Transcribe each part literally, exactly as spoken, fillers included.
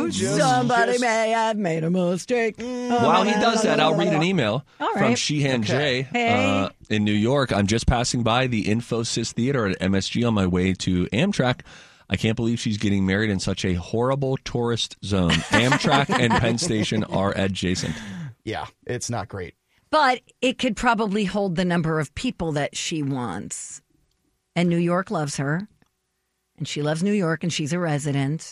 just, Somebody just... may have made a mistake. Mm. Oh, While he does that, I'll read an email All from right. Sheehan Okay. J Hey. uh, in New York. I'm just passing by the Infosys Theater at M S G on my way to Amtrak. I can't believe she's getting married in such a horrible tourist zone. Amtrak and Penn Station are adjacent. Yeah, it's not great. But it could probably hold the number of people that she wants. And New York loves her. And she loves New York, and she's a resident.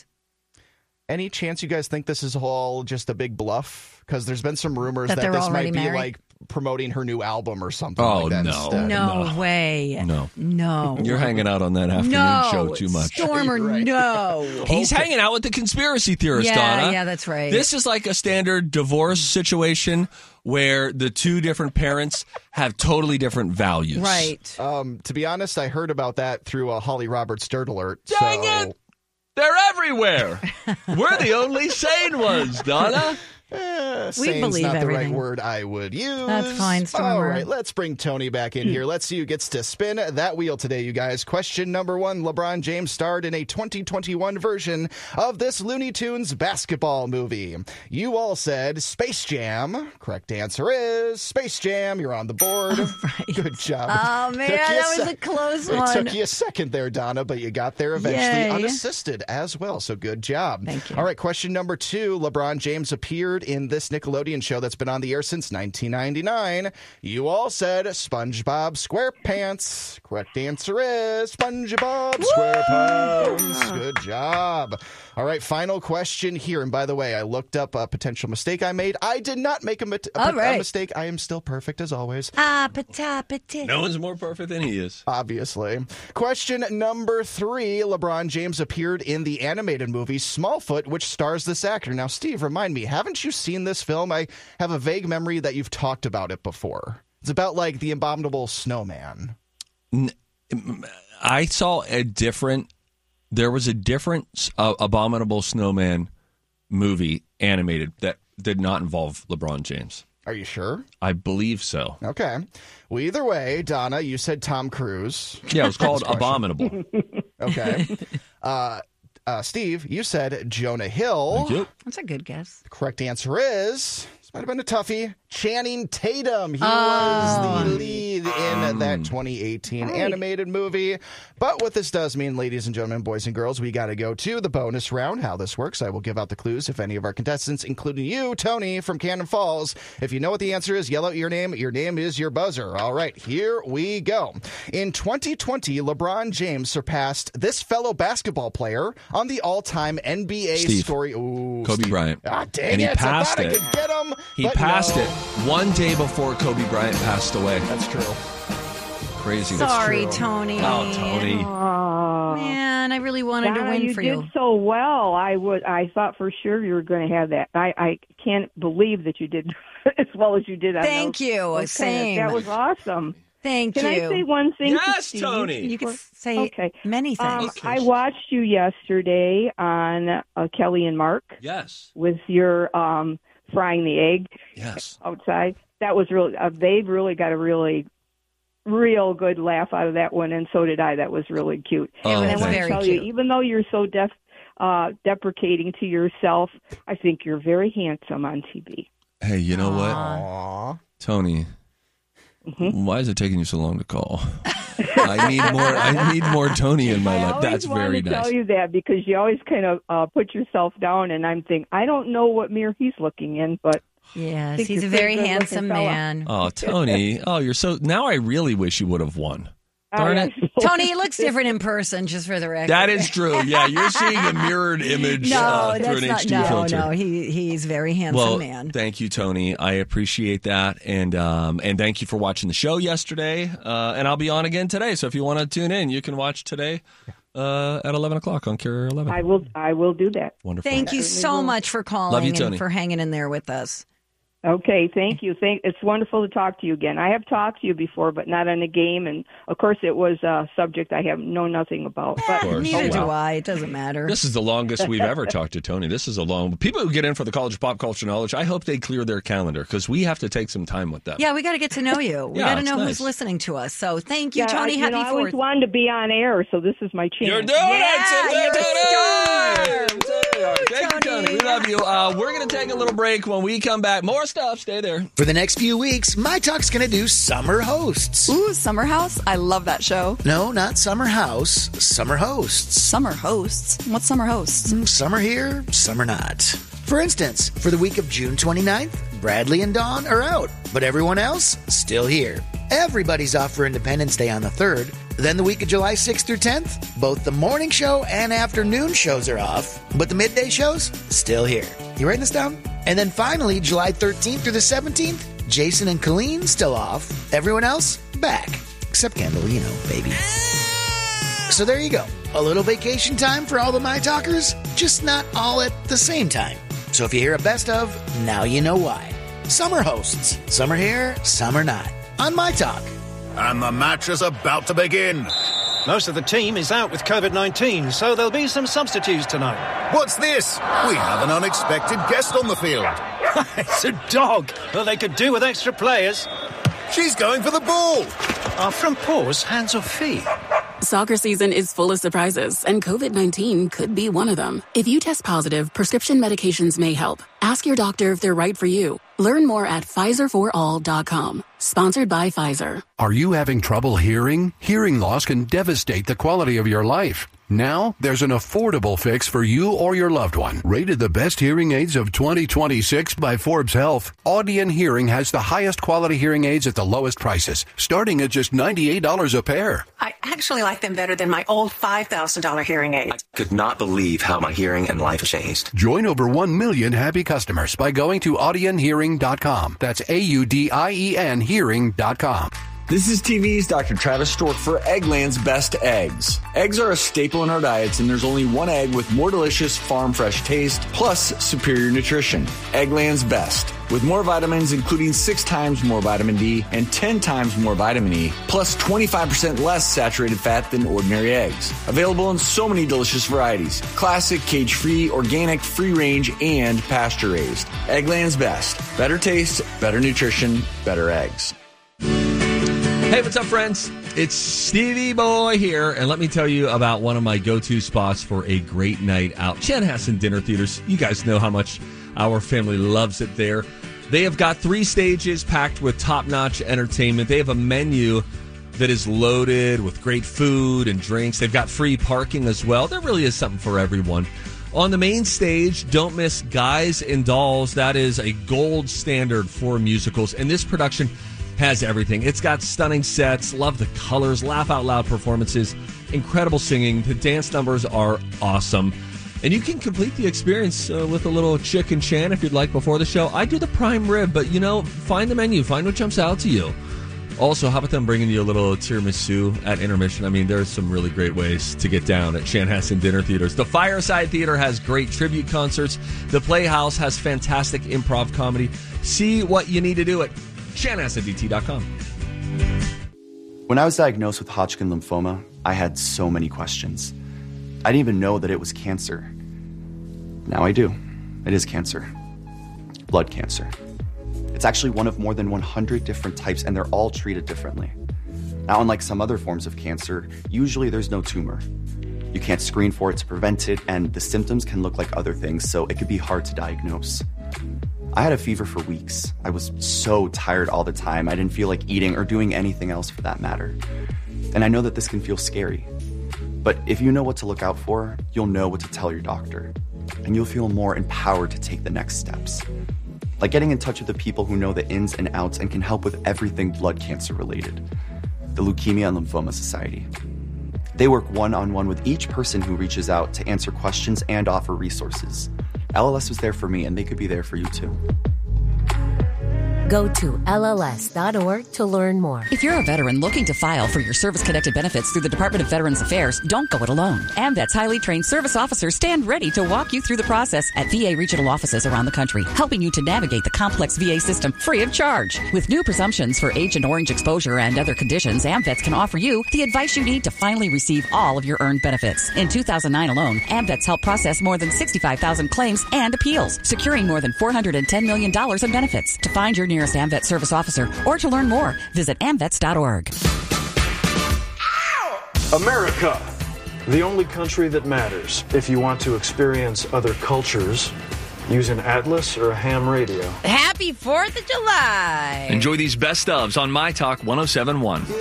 Any chance you guys think this is all just a big bluff? Because there's been some rumors That that, they're this already might be married? like promoting her new album or something Oh, like that no. instead. No, No. way. No. No. You're hanging out on that afternoon no. show too much. Stormer, You're right. no. He's hanging out with the conspiracy theorist, Yeah, Donna. yeah, that's right. This is like a standard divorce situation where the two different parents have totally different values. Right. Um, to be honest, I heard about that through a Holly Roberts Dirt Alert. Dang so... it! They're everywhere. We're the only sane ones, Donna. Eh, We sane's believe not the everything. right word I would use. That's fine, Stormer. All right, let's bring Tony back in here. Let's see who gets to spin that wheel today, you guys. Question number one. LeBron James starred in a twenty twenty-one version of this Looney Tunes basketball movie. You all said Space Jam. Correct answer is Space Jam. You're on the board. right. Good job. Oh, man, Took you that was se- a close It one. took you a second there, Donna, but you got there eventually Yay. unassisted as well. So good job. Thank you. All right, question number two. LeBron James appeared in this Nickelodeon show that's been on the air since nineteen ninety-nine. You all said SpongeBob SquarePants. Correct answer is SpongeBob SquarePants. Good job. All right, final question here. And by the way, I looked up a potential mistake I made. I did not make a, mit- a, All a right. mistake. I am still perfect as always. Ah, pata, pata. No one's more perfect than he is. Obviously. Question number three. LeBron James appeared in the animated movie Smallfoot, which stars this actor. Now, Steve, remind me, haven't you seen this film? I have a vague memory that you've talked about it before. It's about, like, the abominable snowman. I saw a different, there was a different uh, Abominable Snowman movie animated that did not involve LeBron James. Are you sure? I believe so. Okay. Well, either way, Donna, you said Tom Cruise. Yeah, it was called Abominable. Okay. uh, uh, Steve, you said Jonah Hill. Thank you. That's a good guess. The correct answer is, this might have been a toughie, Channing Tatum. He Oh. was the lead in that twenty eighteen Right. animated movie. But what this does mean, ladies and gentlemen, boys and girls, we got to go to the bonus round. How this works, I will give out the clues if any of our contestants, including you, Tony, from Cannon Falls, if you know what the answer is, yell out your name. Your name is your buzzer. All right, here we go. In twenty twenty, LeBron James surpassed this fellow basketball player on the all-time N B A Steve. story. Ooh, Kobe Steve. Bryant. Ah, dang And he it. passed I thought it. I could get him. He but passed no. it one day before Kobe Bryant passed away. That's true. Crazy. Sorry, true. Tony. Oh, Tony. Oh, Man, I really wanted to Donna, win you for did you. so well. I would. I thought for sure you were going to have that. I, I can't believe that you did as well as you did. On Thank those, you. those kind of- Same. that was awesome. Thank Can you. I say one thing? to Yes, Steve? Tony. You could say Okay. many things. Um, Okay. I watched you yesterday on uh, Kelly and Mark Yes. with your um, frying the egg Yes. outside. That was really. Uh, they really got a really, real good laugh out of that one, and so did I. That was really cute. Oh, and I thank want you. to tell Very you, cute. even though you're so def, uh, deprecating to yourself, I think you're very handsome on T V. Hey, you know what? Aw. Tony, why is it taking you so long to call? I need more. I need more Tony in my I life. always That's wanted very to nice. tell you that because you always kind of uh, put yourself down, and I'm thinking, I don't know what mirror he's looking in, but Yes, think he's a you're very pretty good-looking handsome fella. man. Oh, Tony. Oh, you're so. Now I really wish you would have won. Darn I- it. Tony, he looks different in person, just for the record. That is true. Yeah, you're seeing a mirrored image no, uh, through that's an not. H D No, filter. no, he he's a very handsome Well, man. thank you, Tony. I appreciate that, and um, and thank you for watching the show yesterday. Uh, and I'll be on again today. So if you want to tune in, you can watch today uh, at eleven o'clock on Carrier eleven. I will. I will do that. Wonderful. Thank you so much for calling Love you, and Tony. for hanging in there with us. Okay, thank you. Thank. It's wonderful to talk to you again. I have talked to you before, but not on a game, and of course, it was a subject I have know nothing about. But course. Neither Oh, do wow. I. It doesn't matter. This is the longest we've ever talked to Tony. This is a long. People who get in for the College of Pop Culture Knowledge, I hope they clear their calendar because we have to take some time with them. Yeah, we got to get to know you. We Yeah, got to it's know nice. who's listening to us. So thank you, yeah, Tony. I, you Happy know, I always Fourth. wanted to be on air, so this is my chance. You're doing Yeah, it. you're a Tony. star. Tony. Thank you, Tony. We love Uh, we're going to take a little break. When we come back, more stuff. Stay there. For the next few weeks, My Talk's going to do Summer Hosts. Ooh, Summer House? I love that show. No, not Summer House. Summer Hosts. Summer Hosts? What's Summer Hosts? Summer here, summer not. For instance, for the week of June twenty-ninth, Bradley and Dawn are out, but everyone else still here. Everybody's off for Independence Day on the third. Then the week of July sixth through tenth, both the morning show and afternoon shows are off, but the midday shows still here. You writing this down? And then finally, July thirteenth through the seventeenth, Jason and Colleen still off. Everyone else back, except Kendall, you know, baby. So there you go. A little vacation time for all the My Talkers, just not all at the same time. So if you hear a best of, now you know why. Summer Hosts. Summer here, summer not. On My Talk. And the match is about to begin. Most of the team is out with covid nineteen, so there'll be some substitutes tonight. What's this? We have an unexpected guest on the field. It's a dog. Well, they could do with extra players. She's going for the ball. Are front paws hands or feet? Soccer season is full of surprises, and covid nineteen could be one of them. If you test positive, prescription medications may help. Ask your doctor if they're right for you. Learn more at Pfizer for all dot com. Sponsored by Pfizer. Are you having trouble hearing? Hearing loss can devastate the quality of your life. Now, there's an affordable fix for you or your loved one. Rated the best hearing aids of twenty twenty-six by Forbes Health, Audion Hearing has the highest quality hearing aids at the lowest prices, starting at just ninety-eight dollars a pair. I actually like them better than my old five thousand dollars hearing aid. I could not believe how my hearing and life changed. Join over one million happy customers by going to audion hearing dot com. That's A U D I E N hearing dot com. This is T V's Doctor Travis Stork for Eggland's Best Eggs. Eggs are a staple in our diets, and there's only one egg with more delicious farm fresh taste, plus superior nutrition. Eggland's Best. With more vitamins, including six times more vitamin D and ten times more vitamin E, plus twenty-five percent less saturated fat than ordinary eggs. Available in so many delicious varieties. Classic, cage-free, organic, free-range, and pasture-raised. Eggland's Best. Better taste, better nutrition, better eggs. Hey, what's up, friends? It's Stevie Boy here, and let me tell you about one of my go-to spots for a great night out. Chanhassen Dinner Theaters. You guys know how much our family loves it there. They have got three stages packed with top-notch entertainment. They have a menu that is loaded with great food and drinks. They've got free parking as well. There really is something for everyone. On the main stage, don't miss Guys and Dolls. That is a gold standard for musicals, and this production has everything. It's got stunning sets, love the colors, laugh out loud performances, incredible singing. The dance numbers are awesome. And you can complete the experience uh, with a little chicken chan if you'd like before the show. I do the prime rib, but you know, find the menu, find what jumps out to you. Also, how about them bringing you a little tiramisu at intermission? I mean, there's some really great ways to get down at Chanhassen Dinner Theaters. The Fireside Theater has great tribute concerts. The Playhouse has fantastic improv comedy. See what you need to do at Chanhassen D T dot com. When I was diagnosed with Hodgkin lymphoma, I had so many questions. I didn't even know that it was cancer. Now I do. It is cancer. Blood cancer. It's actually one of more than one hundred different types, and they're all treated differently. Now, unlike some other forms of cancer, usually there's no tumor. You can't screen for it to prevent it, and the symptoms can look like other things, so it could be hard to diagnose. I had a fever for weeks. I was so tired all the time. I didn't feel like eating or doing anything else for that matter. And I know that this can feel scary. But if you know what to look out for, you'll know what to tell your doctor. And you'll feel more empowered to take the next steps. Like getting in touch with the people who know the ins and outs and can help with everything blood cancer related. The Leukemia and Lymphoma Society. They work one-on-one with each person who reaches out to answer questions and offer resources. L L S was there for me, and they could be there for you too. Go to L L S dot org to learn more. If you're a veteran looking to file for your service-connected benefits through the Department of Veterans Affairs, don't go it alone. AMVET's highly trained service officers stand ready to walk you through the process at V A regional offices around the country, helping you to navigate the complex V A system free of charge. With new presumptions for Agent Orange exposure and other conditions, AMVETS can offer you the advice you need to finally receive all of your earned benefits. In two thousand nine alone, AMVETS helped process more than sixty-five thousand claims and appeals, securing more than four hundred ten million dollars in benefits. To find your nearest AMVET service officer or to learn more, visit amvets dot org. America, the only country that matters. If you want to experience other cultures, Use an Atlas or a ham radio. Happy fourth of July. Enjoy these best ofs on My Talk one oh seven point one.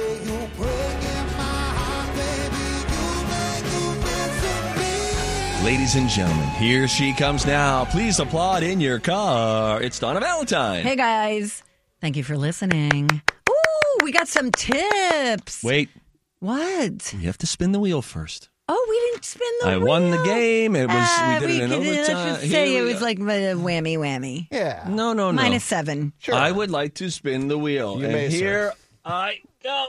Ladies and gentlemen, here she comes now. Please applaud in your car. It's Donna Valentine. Hey, guys. Thank you for listening. Ooh, we got some tips. Wait. What? You have to spin the wheel first. Oh, we didn't spin the I wheel. won the game. It was Uh, we did it in could, overtime. Let's just Here say we it was go. like a whammy whammy. Yeah. No, no, no. Minus seven. Sure. I would like to spin the wheel. You and may, here sir. I go.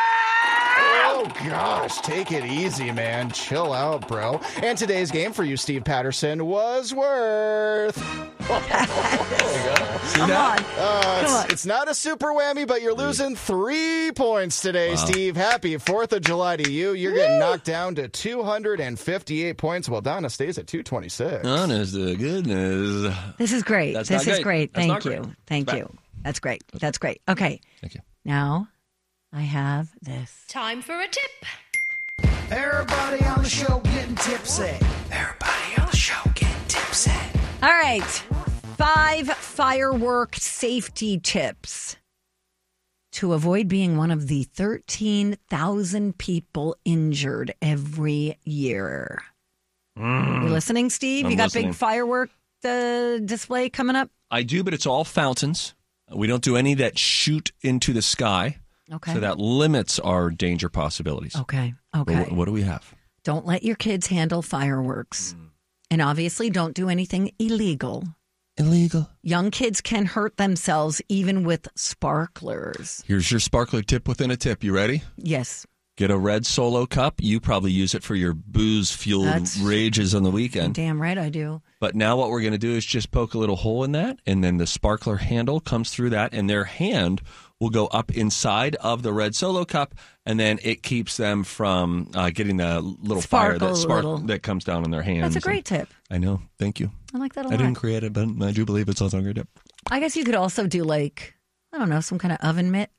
Oh, gosh. Take it easy, man. Chill out, bro. And today's game for you, Steve Patterson, was worth... Come on. Uh, Come it's, on. it's not a super whammy, but you're losing three points today, Wow. Steve. Happy fourth of July to you. You're getting knocked down to two hundred fifty-eight points, while Donna stays at two twenty-six. Honest to goodness. This is great. That's this not is great. That's Thank not you. great. Thank Back. you. That's great. That's great. Okay. Thank you. Now I have this. Time for a tip. Everybody on the show getting tipsy. Everybody on the show getting tipsy. All right. Five firework safety tips to avoid being one of the thirteen thousand people injured every year. Mm. You listening, Steve? I'm you got listening. big firework uh, display coming up? I do, but it's all fountains. We don't do any that shoot into the sky. Okay. So that limits our danger possibilities. Okay. But Okay. What, what do we have? Don't let your kids handle fireworks. Mm. And obviously, don't do anything illegal. Illegal. Young kids can hurt themselves even with sparklers. Here's your sparkler tip within a tip. You ready? Yes. Get a red Solo cup. You probably use it for your booze-fueled That's- rages on the weekend. Damn right I do. But now what we're going to do is just poke a little hole in that, and then the sparkler handle comes through that, and their hand will go up inside of the red Solo cup, and then it keeps them from uh, getting the little fire Sparkle that a spark little. that comes down in their hands. That's a great tip. I know. Thank you. I like that a I lot. didn't create it, but I do believe it's also a great tip. I guess you could also do like, I don't know, some kind of oven mitt.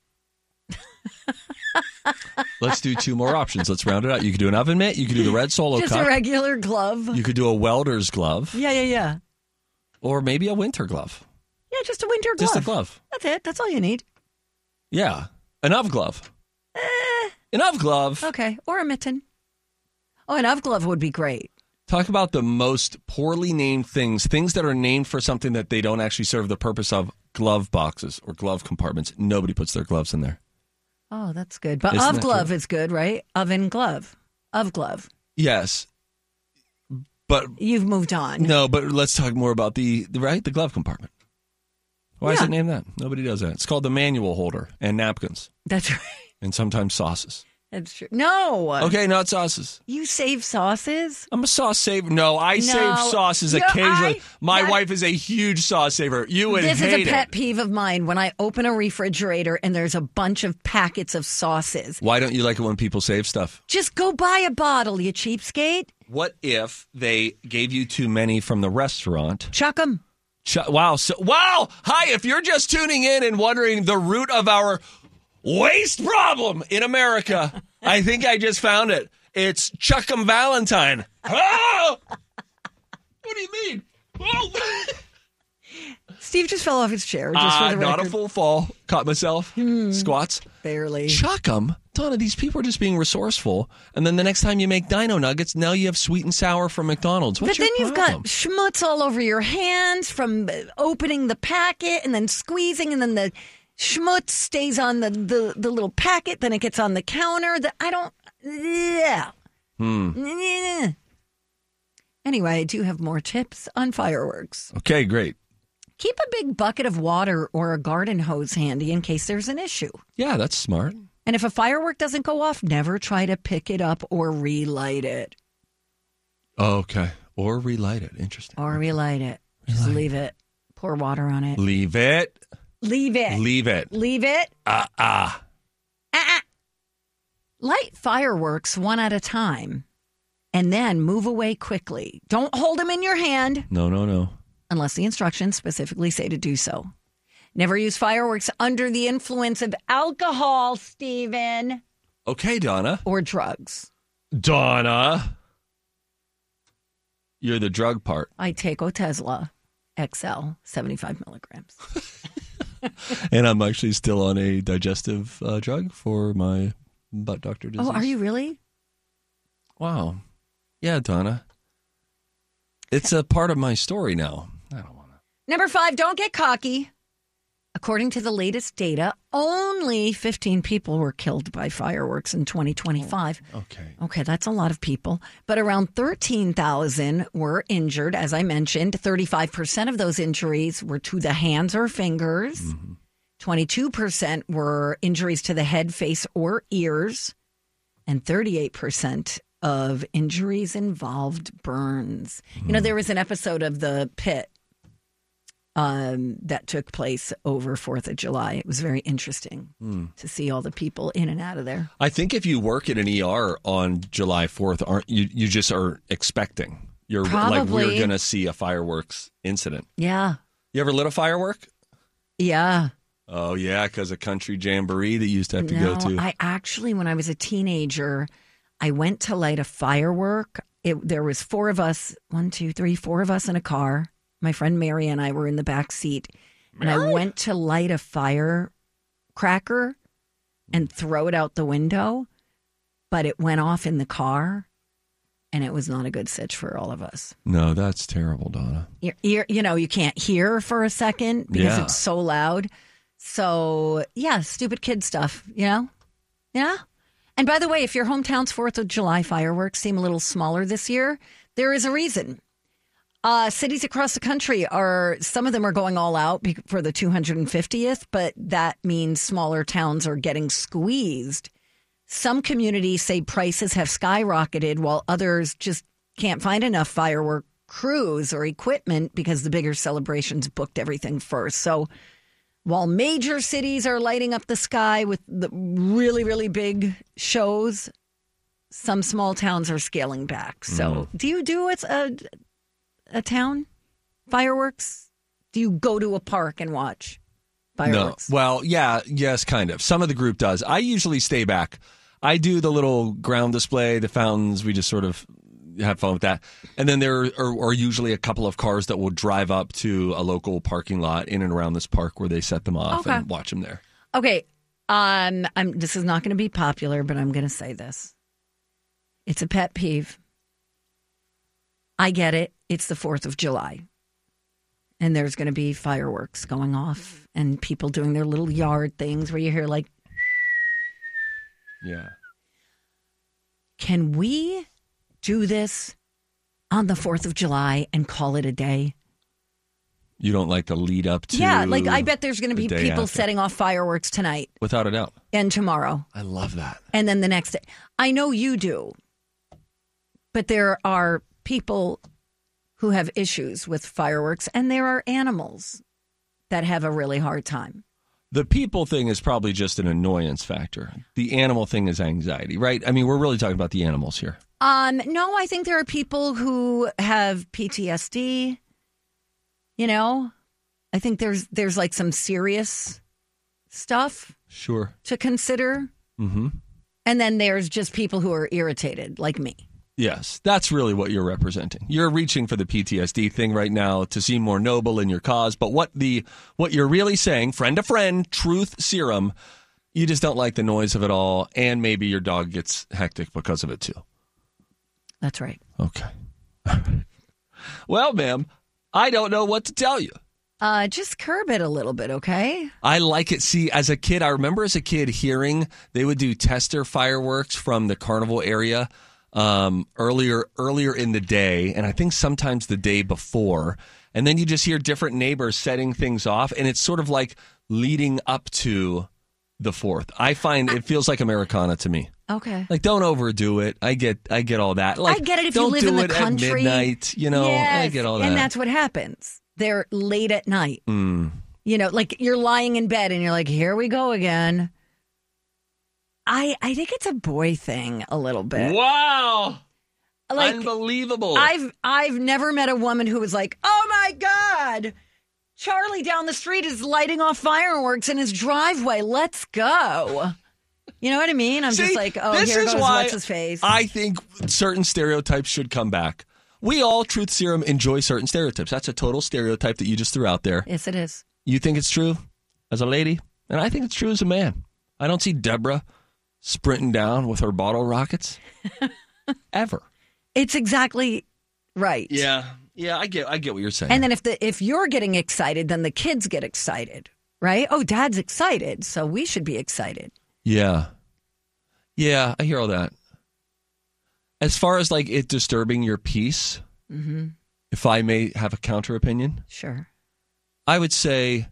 Let's do two more options. Let's round it out. You could do an oven mitt. You could do the red Solo Just cup. a regular glove. You could do a welder's glove, Yeah, yeah, yeah. or maybe a winter glove. Yeah, just a winter glove. Just a glove. That's it. That's all you need. Yeah, an oven glove. An oven glove. Okay. Or a mitten. Oh, an oven glove would be great. Talk about the most poorly named things, things that are named for something that they don't actually serve the purpose of. Glove boxes or glove compartments. Nobody puts their gloves in there. Oh, that's good. But Isn't of that glove true? is good, right? Oven glove. Of glove. Yes, but You've moved on. no. But let's talk more about the, the right the glove compartment. Why is Yeah. it named that? Nobody does that. It's called the manual holder and napkins That's right. and sometimes sauces. That's true. No. Okay, not sauces. You save sauces? I'm a sauce saver. No, I No. save sauces You- occasionally. I- My that- wife is a huge sauce saver. You would This is hate a pet it. peeve of mine when I open a refrigerator and there's a bunch of packets of sauces. Why don't you like it when people save stuff? Just go buy a bottle, you cheapskate. What if they gave you too many from the restaurant? Chuck them. Ch- wow. So, wow. Hi, if you're just tuning in and wondering the root of our waste problem in America, I think I just found it. It's Chuck'em Valentine. Oh! What do you mean? Oh! Steve just fell off his chair. Just Uh, for the not a record. full fall. Caught myself. Squats. Barely. Chuck'em. Donna, these people are just being resourceful. And then the next time you make Dino Nuggets, now you have sweet and sour from McDonald's. What's But then your you've problem? got schmutz all over your hands from opening the packet and then squeezing, and then the schmutz stays on the, the, the little packet. Then it gets on the counter. The, I don't. Yeah. Hmm. Anyway, I do have more tips on fireworks. Okay, great. Keep a big bucket of water or a garden hose handy in case there's an issue. Yeah, that's smart. And if a firework doesn't go off, never try to pick it up or relight it. Okay. Or relight it. Interesting. Or relight it. Just leave it. Pour water on it. Leave it. Leave it. Leave it. Leave it. Ah, ah. Ah-ah. Light fireworks one at a time and then move away quickly. Don't hold them in your hand No, no, no. unless the instructions specifically say to do so. Never use fireworks under the influence of alcohol, Stephen, Okay, Donna. or drugs. Donna. You're the drug part. I take Otezla. X L, seventy-five milligrams. And I'm actually still on a digestive uh, drug for my butt doctor disease. Oh, are you really? Wow. Yeah, Donna. It's a part of my story now. I don't want to. Number five, don't get cocky. According to the latest data, only fifteen people were killed by fireworks in twenty twenty-five. Oh, okay. Okay, that's a lot of people. But around thirteen thousand were injured, as I mentioned. thirty-five percent of those injuries were to the hands or fingers. Mm-hmm. twenty-two percent were injuries to the head, face, or ears. And thirty-eight percent of injuries involved burns. Mm. You know, there was an episode of The Pit Um, that took place over fourth of July. It was very interesting mm. to see all the people in and out of there. I think if you work in an E R on July fourth, aren't you? You just are expecting. You're Probably. like, we're going to see a fireworks incident. Yeah. You ever lit a firework? Yeah. Oh, yeah, because a country jamboree that you used to have to no, go to. I actually, when I was a teenager, I went to light a firework. It, there was four of us, one, two, three, four of us in a car. My friend Mary and I were in the back seat, and I went to light a firecracker and throw it out the window, but it went off in the car, and it was not a good sitch for all of us. No, that's terrible, Donna. You're, you're, you know, you can't hear for a second because Yeah. it's so loud. So, yeah, stupid kid stuff, you know? Yeah. And by the way, if your hometown's fourth of July fireworks seem a little smaller this year, there is a reason. Uh, cities across the country are, some of them are going all out be- for the two hundred fiftieth, but that means smaller towns are getting squeezed. Some communities say prices have skyrocketed while others just can't find enough firework crews or equipment because the bigger celebrations booked everything first. So while major cities are lighting up the sky with the really, really big shows, some small towns are scaling back. So mm. do you do it? Uh, A town? Fireworks? Do you go to a park and watch fireworks? No. Well, yeah, yes, kind of. Some of the group does. I usually stay back. I do the little ground display, the fountains. We just sort of have fun with that. And then there are, are usually a couple of cars that will drive up to a local parking lot in and around this park where they set them off Okay. and watch them there. Okay. Um, I'm, this is not going to be popular, but I'm going to say this. It's a pet peeve. I get it. It's the fourth of July. And there's going to be fireworks going off and people doing their little yard things where you hear like... Yeah. Can we do this on the fourth of July and call it a day? You don't like the lead up to... Yeah, like I bet there's going to be the day people after. setting off fireworks tonight. Without a doubt. And tomorrow. I love that. And then the next day. I know you do. But there are people who have issues with fireworks, and there are animals that have a really hard time. The people thing is probably just an annoyance factor. The animal thing is anxiety, right? I mean, we're really talking about the animals here. Um, no, I think there are people who have P T S D. You know, I think there's there's like some serious stuff Sure. to consider. Mm-hmm. And then there's just people who are irritated, like me. Yes, that's really what you're representing. You're reaching for the P T S D thing right now to seem more noble in your cause, but what the what you're really saying, friend to friend, truth serum, you just don't like the noise of it all, and maybe your dog gets hectic because of it too. That's right. Okay. Well, ma'am, I don't know what to tell you. Uh, just curb it a little bit, okay? I like it. See, as a kid, I remember as a kid hearing they would do tester fireworks from the carnival area um, earlier earlier in the day, and I think sometimes the day before. And then you just hear different neighbors setting things off, and it's sort of like leading up to the fourth. I find it feels like Americana to me. Okay. Like, don't overdo it. I get I get all that. Like, I get it if don't you live do in the it country. at midnight. You know, Yes, I get all that. And that's what happens. They're late at night. Mm. You know, like you're lying in bed and you're like, here we go again. I I think it's a boy thing a little bit. Wow. Like, unbelievable. I've I've never met a woman who was like, oh my God, Charlie down the street is lighting off fireworks in his driveway. Let's go. You know what I mean? I'm See, just like, oh, this here is goes why what's his face. I think certain stereotypes should come back. We all, Truth Serum, enjoy certain stereotypes. That's a total stereotype that you just threw out there. Yes, it is. You think it's true as a lady, and I think it's true as a man. I don't see Deborah sprinting down with her bottle rockets ever. It's exactly right. Yeah, yeah, I get, I get what you're saying. And then if the if you're getting excited, then the kids get excited, right? Oh, Dad's excited, so we should be excited. Yeah, yeah, I hear all that. As far as like it disturbing your peace, mm-hmm. if I may have a counter opinion, sure, I would say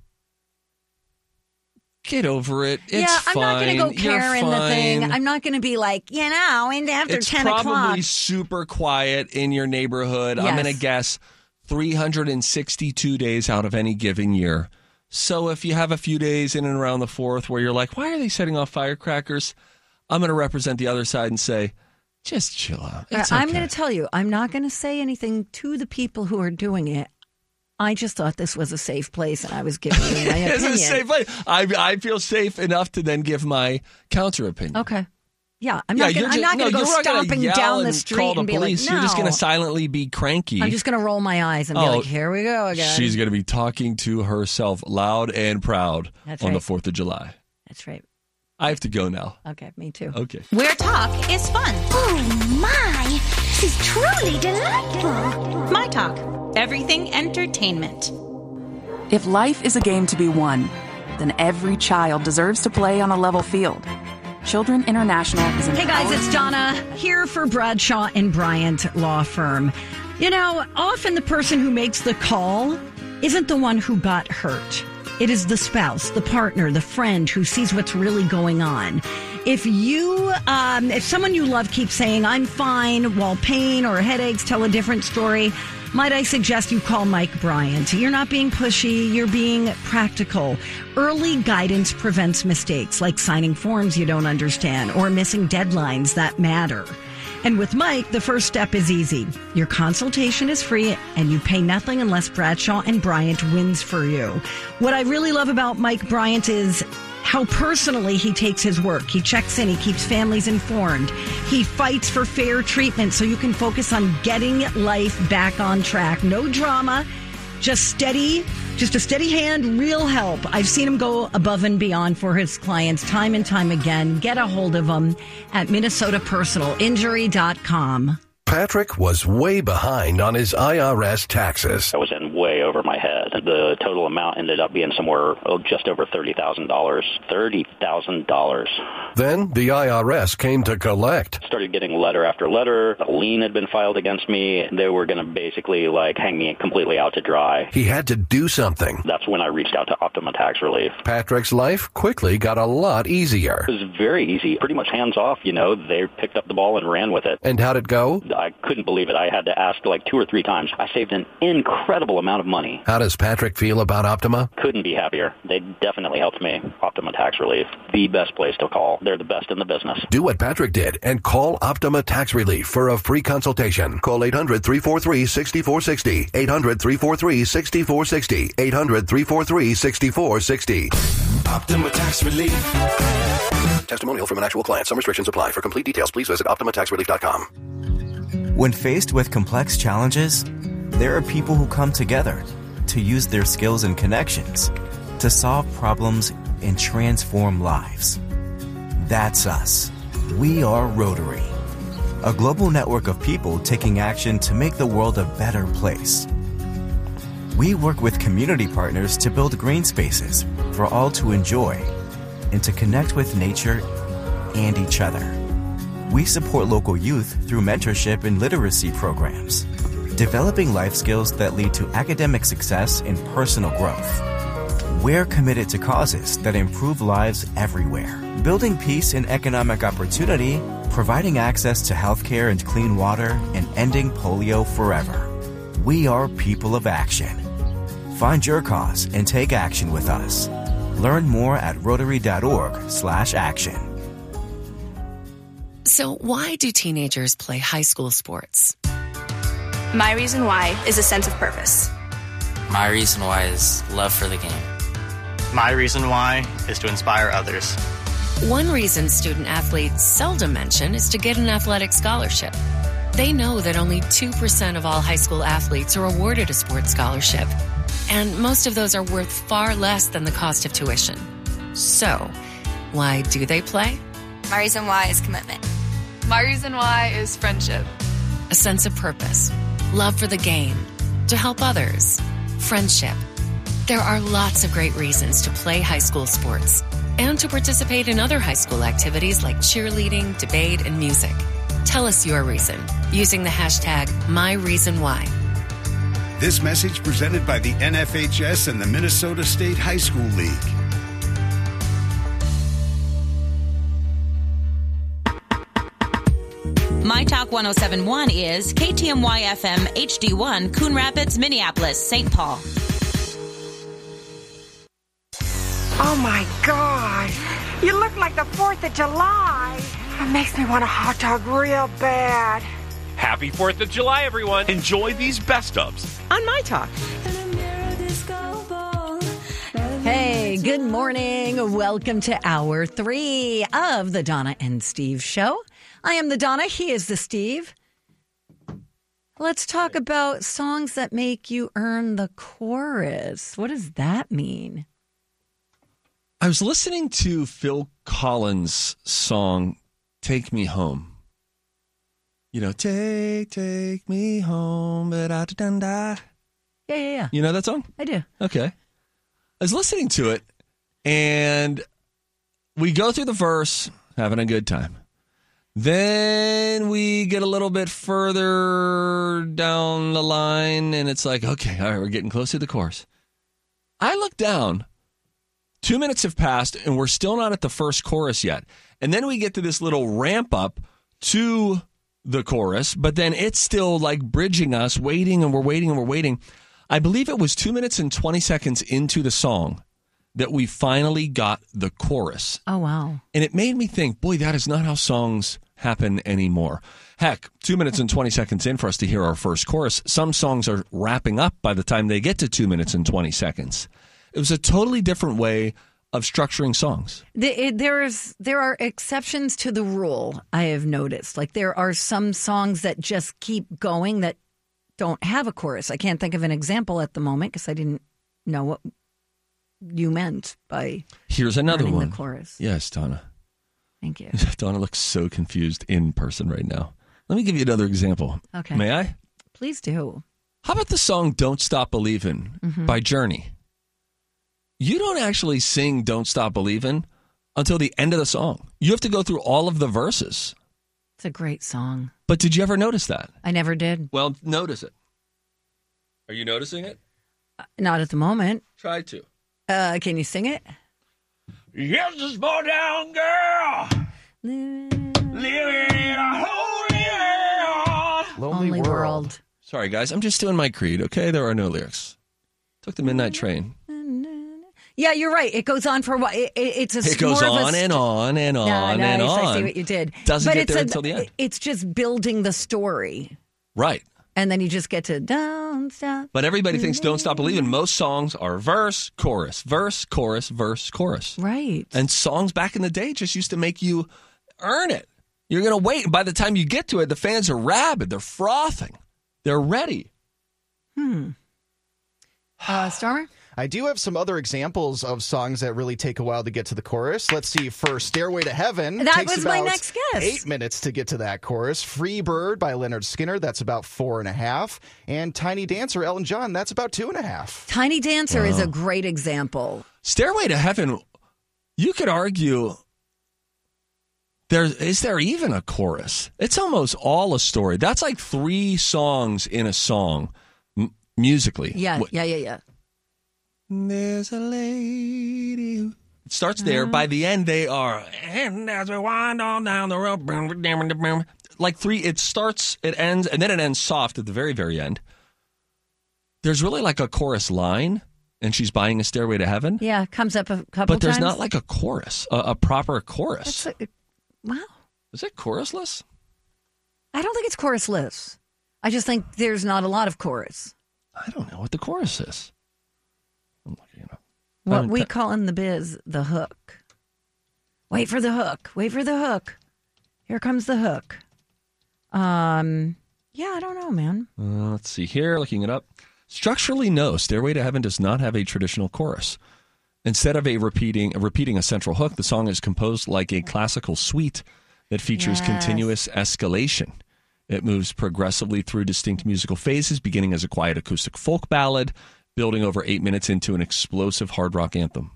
get over it. It's yeah, I'm fine. not going to go Karen the thing. I'm not going to be like, you know, and after it's ten probably o'clock. super quiet in your neighborhood. Yes. I'm going to guess three hundred sixty-two days out of any given year. So if you have a few days in and around the fourth where you're like, why are they setting off firecrackers? I'm going to represent the other side and say, just chill out. It's I'm okay. going to tell you, I'm not going to say anything to the people who are doing it. I just thought this was a safe place, and I was giving you my opinion. It's a safe place. I, I feel safe enough to then give my counter opinion. Okay. Yeah, I'm Yeah, not you're going just- to no, go you're not gonna stomping yell down the and street call the and be police. like, no. You're just going to silently be cranky. I'm just going to roll my eyes and be Oh, like, here we go again. She's going to be talking to herself loud and proud That's on right. the fourth of July. That's right. I have to go now. Okay, me too. Okay. Where talk is fun. Oh my, this is truly delightful. My Talk, everything entertainment. If life is a game to be won, then every child deserves to play on a level field. Children International is an Hey guys, it's Donna here for Bradshaw and Bryant Law Firm. You know, often the person who makes the call isn't the one who got hurt. It is the spouse, the partner, the friend who sees what's really going on. If you, um, if someone you love keeps saying, I'm fine, while pain or headaches tell a different story, might I suggest you call Mike Bryant. You're not being pushy, you're being practical. Early guidance prevents mistakes like signing forms you don't understand or missing deadlines that matter. And with Mike, the first step is easy. Your consultation is free and you pay nothing unless Bradshaw and Bryant wins for you. What I really love about Mike Bryant is how personally he takes his work. He checks in, he keeps families informed. He fights for fair treatment so you can focus on getting life back on track. No drama, just steady, just a steady hand, real help. I've seen him go above and beyond for his clients time and time again. Get a hold of him at minnesota personal injury dot com. Patrick was way behind on his I R S taxes. I was in way over my head. The total amount ended up being somewhere oh, just over thirty thousand dollars. thirty thousand dollars. Then the I R S came to collect. Started getting letter after letter. A lien had been filed against me. They were going to basically like hang me completely out to dry. He had to do something. That's when I reached out to Optima Tax Relief. Patrick's life quickly got a lot easier. It was very easy. Pretty much hands off, you know. They picked up the ball and ran with it. And how'd it go? I couldn't believe it. I had to ask like two or three times. I saved an incredible amount of money. How does Patrick feel about Optima? Couldn't be happier. They definitely helped me. Optima Tax Relief, the best place to call. They're the best in the business. Do what Patrick did and call Optima Tax Relief for a free consultation. Call eight hundred, three four three, six four six zero. eight hundred, three four three, six four six zero. eight hundred, three four three, six four six zero. Optima Tax Relief. Testimonial from an actual client. Some restrictions apply. For complete details, please visit optima tax relief dot com. When faced with complex challenges, there are people who come together to use their skills and connections to solve problems and transform lives. That's us. We are Rotary, a global network of people taking action to make the world a better place. We work with community partners to build green spaces for all to enjoy and to connect with nature and each other. We support local youth through mentorship and literacy programs, developing life skills that lead to academic success and personal growth. We're committed to causes that improve lives everywhere, building peace and economic opportunity, providing access to healthcare and clean water, and ending polio forever. We are people of action. Find your cause and take action with us. Learn more at rotary.org slash action. So why do teenagers play high school sports? My reason why is a sense of purpose. My reason why is love for the game. My reason why is to inspire others. One reason student athletes seldom mention is to get an athletic scholarship. They know that only two percent of all high school athletes are awarded a sports scholarship, and most of those are worth far less than the cost of tuition. So, why do they play? My reason why is commitment. My reason why is friendship. A sense of purpose, love for the game, to help others, friendship. There are lots of great reasons to play high school sports and to participate in other high school activities like cheerleading, debate, and music. Tell us your reason using the hashtag MyReasonWhy. This message presented by the N F H S and the Minnesota State High School League. My Talk one oh seven point one is K T M Y F M H D one, Coon Rapids, Minneapolis, Saint Paul. Oh my God, you look like the fourth of July. It makes me want a hot dog real bad. Happy fourth of July, everyone. Enjoy these best ofs On My Talk. Hey, good morning. Welcome to hour three of the Donna and Steve show. I am the Donna. He is the Steve. Let's talk about songs that make you earn the chorus. What does that mean? I was listening to Phil Collins' song, Take Me Home. You know, take, take me home, but I done die. Yeah, yeah, yeah. You know that song? I do. Okay. I was listening to it, and we go through the verse, having a good time. Then we get a little bit further down the line, and it's like, okay, all right, we're getting close to the chorus. I look down. Two minutes have passed, and we're still not at the first chorus yet. And then we get to this little ramp up to the chorus, but then it's still like bridging us, waiting, and we're waiting, and we're waiting. I believe it was two minutes and twenty seconds into the song that we finally got the chorus. Oh, wow. And it made me think, boy, that is not how songs happen anymore. Heck, two minutes and twenty seconds in for us to hear our first chorus. Some songs are wrapping up by the time they get to two minutes and twenty seconds. It was a totally different way of structuring songs. The, it, there's there are exceptions to the rule, I have noticed. Like there are some songs that just keep going that don't have a chorus. I can't think of an example at the moment because I didn't know what you meant by Here's another learning one. The chorus. Yes, Donna. Thank you. Donna looks so confused in person right now. Let me give you another example. Okay. May I? Please do. How about the song Don't Stop Believin' Mm-hmm. by Journey? You don't actually sing Don't Stop Believin' until the end of the song. You have to go through all of the verses. It's a great song. But did you ever notice that? I never did. Well, notice it. Are you noticing it? Uh, not at the moment. Try to. Uh, can you sing it? Yes, this boy down girl. Living in a holy world. Lonely Only world. world. Sorry, guys. I'm just doing my creed, okay? There are no lyrics. Took the midnight train. Yeah, you're right. It goes on for a while. It, it, it's a It goes more of a on and st- on and on no, and nice. on. I see what you did. Doesn't but get it's there a, until the end. It's just building the story. Right. And then you just get to don't stop. But everybody thinks Don't Stop Believin'. Most songs are verse, chorus, verse, chorus, verse, chorus. Right. And songs back in the day just used to make you earn it. You're going to wait. And by the time you get to it, the fans are rabid. They're frothing. They're ready. Hmm. Uh, Stormer? I do have some other examples of songs that really take a while to get to the chorus. Let's see. For Stairway to Heaven, That takes was my about next guess. Eight minutes to get to that chorus. Free Bird by Leonard Skinner, that's about four and a half. And Tiny Dancer, Elton John, that's about two and a half. Tiny Dancer is Wow. a great example. Stairway to Heaven, you could argue, there is there even a chorus? It's almost all a story. That's like three songs in a song, m- musically. Yeah, What- yeah, yeah, yeah. There's a lady who... It starts there. By the end, they are... And as we wind on down the road... Like three... It starts, it ends, and then it ends soft at the very, very end. There's really like a chorus line, and she's buying a Stairway to Heaven. Yeah, comes up a couple But there's times. not like a chorus, a, a proper chorus. That's a, wow. Is it chorusless? I don't think it's chorusless. I just think there's not a lot of chorus. I don't know what the chorus is. What Um, we th- call in the biz the hook. Wait for the hook. Wait for the hook. Here comes the hook. Um, Yeah, I don't know, man. Uh, let's see here, looking it up. Structurally, no. Stairway to Heaven does not have a traditional chorus. Instead of a repeating repeating a central hook, the song is composed like a classical suite that features Yes. continuous escalation. It moves progressively through distinct musical phases, beginning as a quiet acoustic folk ballad, building over eight minutes into an explosive hard rock anthem.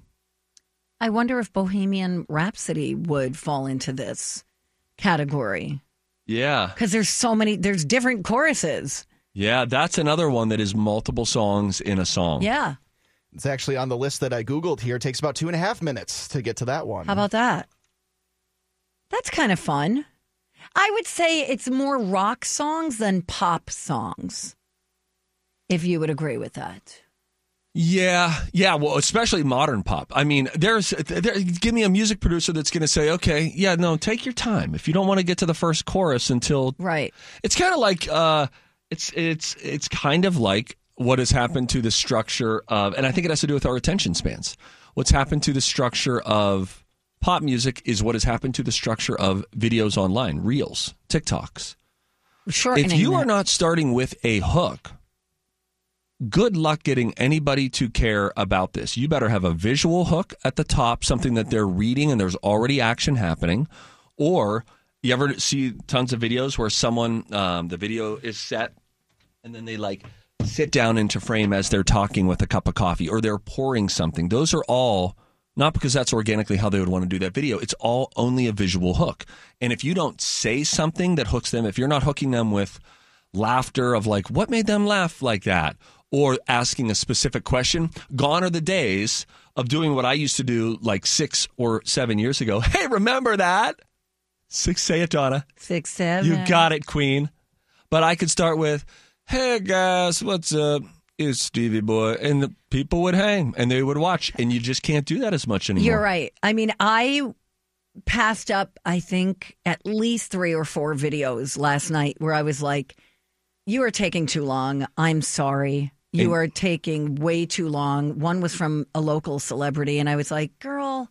I wonder if Bohemian Rhapsody would fall into this category. Yeah. Because there's so many, there's different choruses. Yeah, that's another one that is multiple songs in a song. Yeah. It's actually on the list that I Googled here. It takes about two and a half minutes to get to that one. How about that? That's kind of fun. I would say it's more rock songs than pop songs, if you would agree with that. Yeah, yeah, well, especially modern pop. I mean, there's there, give me a music producer that's going to say, okay, yeah, no, take your time. If you don't want to get to the first chorus until right, it's kind of like uh, it's it's it's kind of like what has happened to the structure of, and I think it has to do with our attention spans. What's happened to the structure of pop music is what has happened to the structure of videos online, reels, TikToks. Shortening If you that. are not starting with a hook, good luck getting anybody to care about this. You better have a visual hook at the top, something that they're reading and there's already action happening. Or you ever see tons of videos where someone, um, the video is set and then they like sit down into frame as they're talking with a cup of coffee or they're pouring something. Those are all, not because that's organically how they would want to do that video. It's all only a visual hook. And if you don't say something that hooks them, if you're not hooking them with laughter of like, what made them laugh like that? Or asking a specific question. Gone are the days of doing what I used to do like six or seven years ago. Hey, remember that? Six, say it, Donna. Six, seven. You got it, Queen. But I could start with, hey, guys, what's up? It's Stevie Boy. And the people would hang and they would watch. And you just can't do that as much anymore. You're right. I mean, I passed up, I think, at least three or four videos last night where I was like, you are taking too long. I'm sorry. You And- are taking way too long. One was from a local celebrity, and I was like, girl,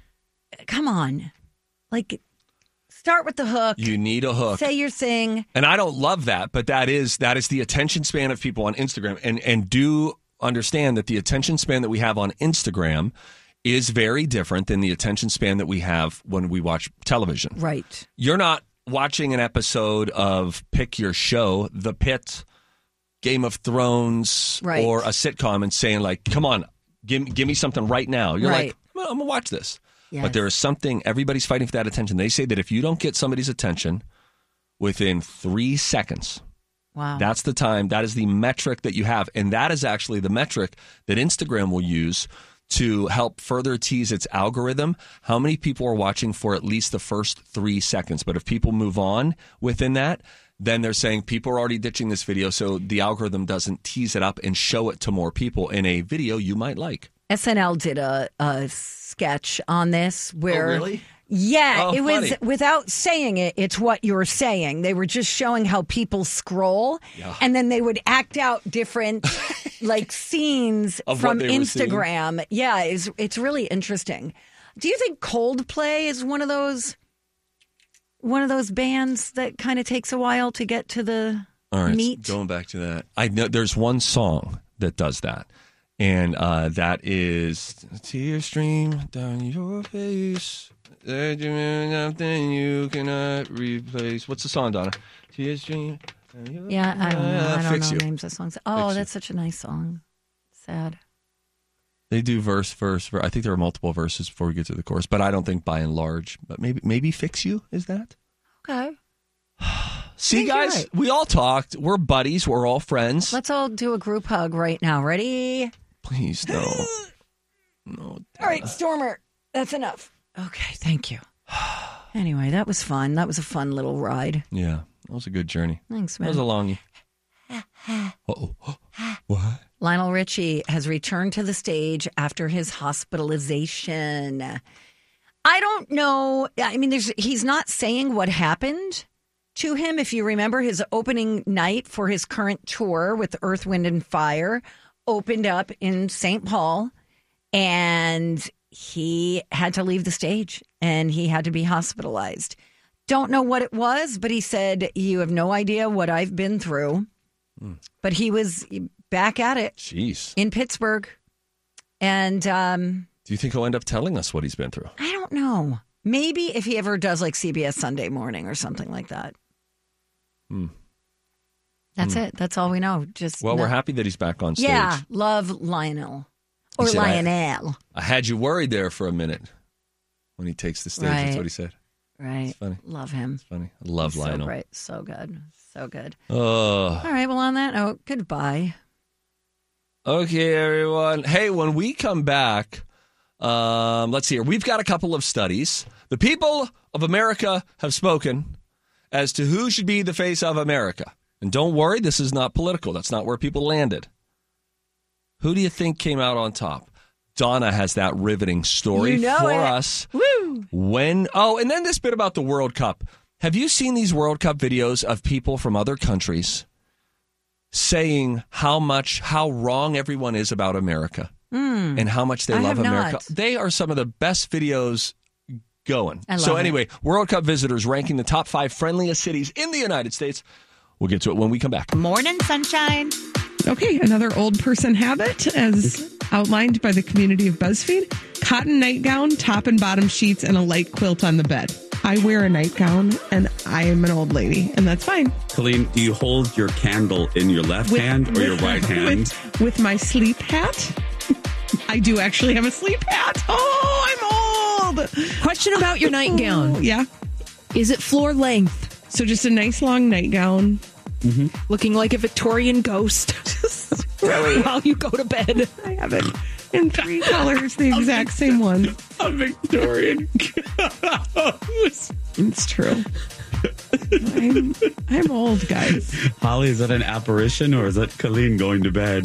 come on. Like, start with the hook. You need a hook. Say your thing. And I don't love that, but that is that is the attention span of people on Instagram. And and do understand that the attention span that we have on Instagram is very different than the attention span that we have when we watch television. Right. You're not watching an episode of Pick Your Show, The Pit, Game of Thrones, Right. or a sitcom and saying like, come on, give, give me something right now. You're Right. like, I'm going to watch this. Yes. But there is something, everybody's fighting for that attention. They say that if you don't get somebody's attention within three seconds, Wow. that's the time, that is the metric that you have. And that is actually the metric that Instagram will use to help further tease its algorithm, how many people are watching for at least the first three seconds. But if people move on within that, then they're saying people are already ditching this video, so the algorithm doesn't tease it up and show it to more people in a video you might like. S N L did a, a sketch on this where. Oh, really? Yeah, Oh, it was funny. without saying it, it's what you're saying. They were just showing how people scroll Yeah. and then they would act out different like scenes Of what from they were seeing. Instagram. Yeah, it's it's really interesting. Do you think Coldplay is one of those one of those bands that kind of takes a while to get to the All right, meat? going back to that, I know there's one song that does that, and uh, that is "Tear Stream Down Your Face." Nothing you cannot replace. What's the song, Donna? Tear stream. Down your Yeah, I don't know. Uh, I don't Fix know You. names of songs. Oh, Fix You. that's such a nice song. Sad. They do verse, verse, verse. I think there are multiple verses before we get to the chorus, but I don't think by and large. But maybe, maybe "Fix You" is that. Okay. See, think you're guys, right. we all talked. We're buddies. We're all friends. Let's all do a group hug right now. Ready? Please, no. No. All right, Stormer, that's enough. Okay, thank you. Anyway, that was fun. That was a fun little ride. Yeah, that was a good journey. Thanks, That was a man. longie. Uh-oh. What? Lionel Richie has returned to the stage after his hospitalization. I don't know. I mean, there's he's not saying what happened to him. If you remember, his opening night for his current tour with Earth, Wind, and Fire opened up in Saint Paul, and he had to leave the stage and he had to be hospitalized. Don't know what it was, but he said, you have no idea what I've been through. Mm. But he was back at it. Jeez. In Pittsburgh. And um, do you think he'll end up telling us what he's been through? I don't know. Maybe if he ever does like C B S Sunday Morning or something like that. Hmm. That's hmm. it. That's all we know. Just Well, no- we're happy that he's back on stage. Yeah. Love Lionel. Or He said, Lionel. I, I had you worried there for a minute when he takes the stage. Right. That's what he said. Right. It's funny. Love him. It's funny. I love so Lionel. Great. So good. So good. Oh. All right. Well, on that note, goodbye. Okay, everyone. Hey, when we come back, um, let's see here. We've got a couple of studies. The people of America have spoken as to who should be the face of America. And don't worry, this is not political. That's not where people landed. Who do you think came out on top? Donna has that riveting story You know for it. us. Woo! When oh, and then this bit about the World Cup. Have you seen these World Cup videos of people from other countries saying how much, how wrong everyone is about America Mm. and how much they I love have America? not. They are some of the best videos going. I love so it. anyway, World Cup visitors ranking the top five friendliest cities in the United States. We'll get to it when we come back. Morning, sunshine. Okay, another old person habit, as outlined by the community of BuzzFeed. Cotton nightgown, top and bottom sheets, and a light quilt on the bed. I wear a nightgown, and I am an old lady, and that's fine. Colleen, do you hold your candle in your left With- hand or with- your right hand? With, with my sleep hat. I do actually have a sleep hat. Oh, I'm old. Question about your nightgown. Oh, yeah. Is it floor length? So just a nice long nightgown. Mm-hmm. Looking like a Victorian ghost while you go to bed. I have it in three colors, the exact same one. A Victorian ghost. It's true. I'm, I'm old, guys. Holly, is that an apparition or is that Colleen going to bed?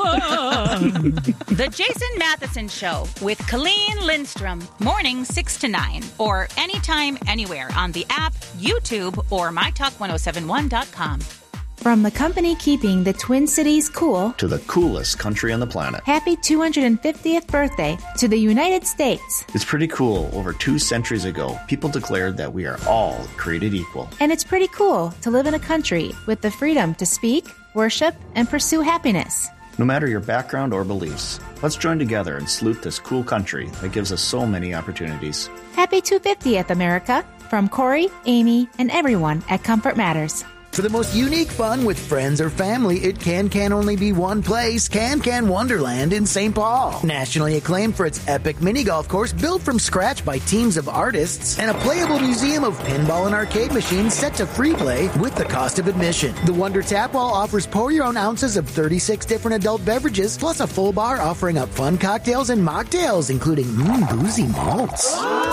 The Jason Matheson Show with Colleen Lindstrom. Morning six to nine. Or anytime, anywhere on the app, YouTube, or my talk ten seventy-one dot com. From the company keeping the Twin Cities cool to the coolest country on the planet. Happy two hundred fiftieth birthday to the United States. It's pretty cool. Over two centuries ago, people declared that we are all created equal. And it's pretty cool to live in a country with the freedom to speak, worship, and pursue happiness. No matter your background or beliefs, let's join together and salute this cool country that gives us so many opportunities. Happy two hundred fiftieth, America. From Corey, Amy, and everyone at Comfort Matters. For the most unique fun with friends or family, it can can only be one place, Can Can Wonderland in Saint Paul. Nationally acclaimed for its epic mini golf course built from scratch by teams of artists, and a playable museum of pinball and arcade machines set to free play with the cost of admission. The Wonder Tap Wall offers pour your own ounces of thirty-six different adult beverages, plus a full bar offering up fun cocktails and mocktails, including mmm, boozy malts.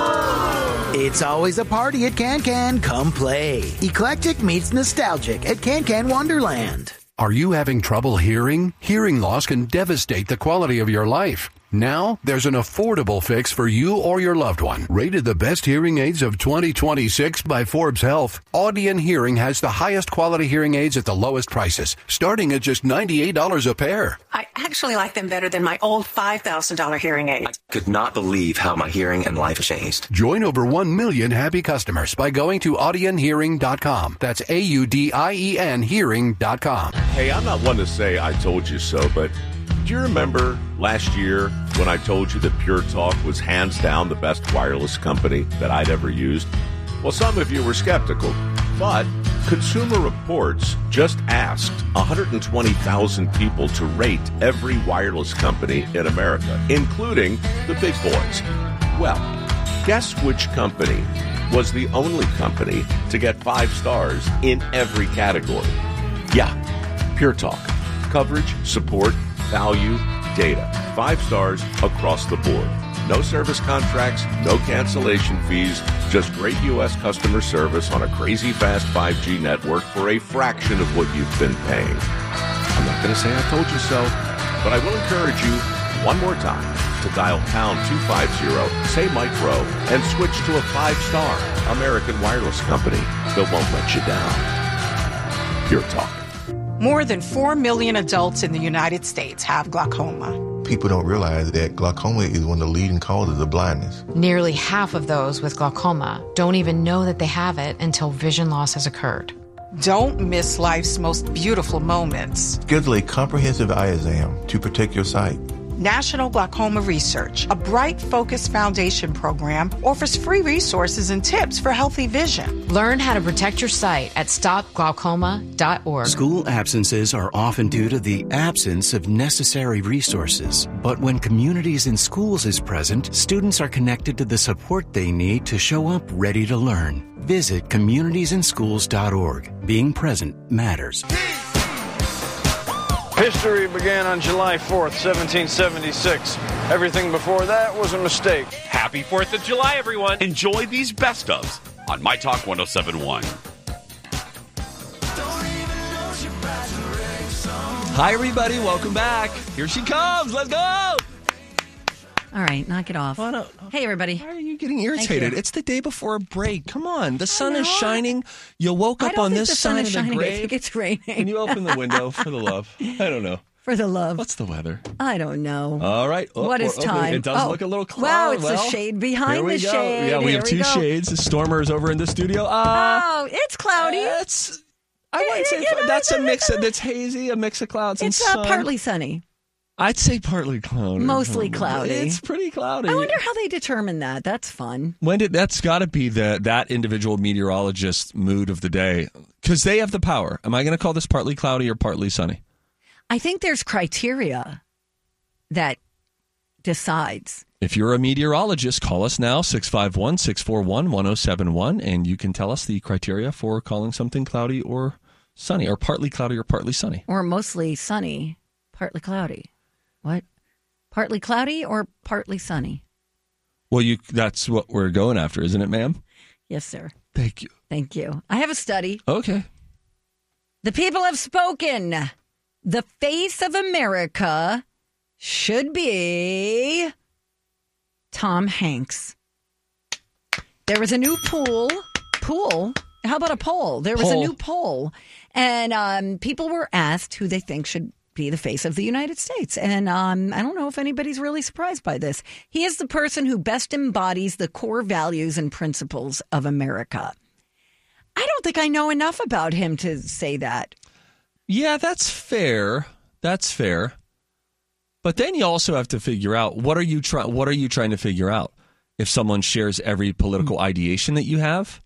It's always a party at Can Can. Come play. Eclectic meets nostalgic at Can Can Wonderland. Are you having trouble hearing? Hearing loss can devastate the quality of your life. Now, there's an affordable fix for you or your loved one. Rated the best hearing aids of twenty twenty-six by Forbes Health, Audion Hearing has the highest quality hearing aids at the lowest prices, starting at just ninety-eight dollars a pair. I actually like them better than my old five thousand dollars hearing aid. I could not believe how my hearing and life changed. Join over one million happy customers by going to audion hearing dot com. That's A U D I E N hearing dot com. Hey, I'm not one to say I told you so, but do you remember last year when I told you that Pure Talk was hands down the best wireless company that I'd ever used? Well, some of you were skeptical, but Consumer Reports just asked one hundred twenty thousand people to rate every wireless company in America, including the big boys. Well, guess which company was the only company to get five stars in every category? Yeah, Pure Talk. Coverage, support, value, data. Five stars across the board. No service contracts, no cancellation fees, just great U S customer service on a crazy fast five G network for a fraction of what you've been paying. I'm not going to say I told you so, but I will encourage you one more time to dial pound two fifty, say Mike Rowe, and switch to a five-star American wireless company that won't let you down. Pure Talk. More than four million adults in the United States have glaucoma. People don't realize that glaucoma is one of the leading causes of blindness. Nearly half of those with glaucoma don't even know that they have it until vision loss has occurred. Don't miss life's most beautiful moments. Schedule a comprehensive eye exam to protect your sight. National Glaucoma Research, a Bright Focus Foundation program, offers free resources and tips for healthy vision. Learn how to protect your sight at stop glaucoma dot org. School absences are often due to the absence of necessary resources. But when Communities in Schools is present, students are connected to the support they need to show up ready to learn. Visit communities in schools dot org. Being present matters. History began on July fourth, seventeen seventy-six. Everything before that was a mistake. Happy fourth of July, everyone. Enjoy these best ofs on My Talk one oh seven point one. Hi, everybody. Welcome back. Here she comes. Let's go. All right, knock it off. Hey, everybody. Why are you getting irritated? You. It's the day before a break. Come on. The sun is shining. You woke up on this side of the grave. I think it's raining. Can you open the window for the love? I don't know. For the love. What's the weather? I don't know. All right. Oh, what is time? It does oh. look a little cloudy. Wow, it's well, the shade behind here we the go. shade. Yeah, we here have two we shades. The Stormer's over in the studio. Uh, oh, it's cloudy. It's, I wouldn't say you know, that's a mix of, that's hazy, a mix of clouds and it's, sun. It's uh, partly sunny. I'd say partly cloudy. Mostly cloudy. It's pretty cloudy. I wonder how they determine that. That's fun. When did that's got to be the that individual meteorologist's mood of the day, because they have the power. Am I going to call this partly cloudy or partly sunny? I think there's criteria that decides. If you're a meteorologist, call us now, six five one, six four one, one oh seven one, and you can tell us the criteria for calling something cloudy or sunny, or partly cloudy or partly sunny. Or mostly sunny, partly cloudy. What? Partly cloudy or partly sunny? Well, you that's what we're going after, isn't it, ma'am? Yes, sir. Thank you. Thank you. I have a study. Okay. The people have spoken. The face of America should be Tom Hanks. There was a new poll. Pool? How about a poll? There was poll. a new poll. And um, people were asked who they think should be the face of the United States. And um, I don't know if anybody's really surprised by this. He is the person who best embodies the core values and principles of America. I don't think I know enough about him to say that. Yeah, that's fair. That's fair. But then you also have to figure out, what are you trying what are you trying to figure out? If someone shares every political ideation that you have?